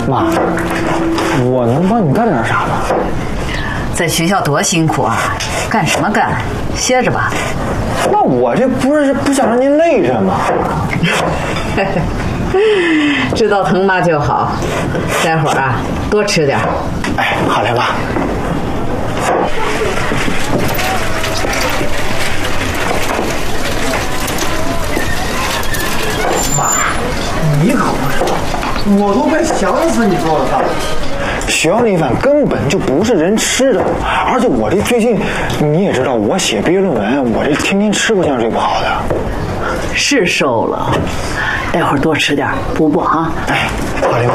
妈，我能帮你干点啥吗？ 在学校多辛苦啊，干什么干？歇着吧。 那我这不是不想让您累着吗？ 知道疼妈就好，待会儿啊多吃点。 哎，好嘞，妈。妈，你可不知道，我都快想死你做的饭了。学校那饭根本就不是人吃的，而且我这最近你也知道，我写毕业论文，我这天天吃不香睡不好的。 是瘦了，待会儿多吃点，补补啊。 哎，好嘞，妈。